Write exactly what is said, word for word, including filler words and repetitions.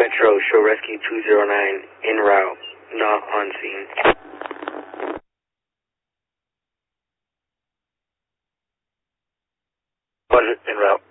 Metro, show rescue two zero nine, en route, not on scene. Roger, en route.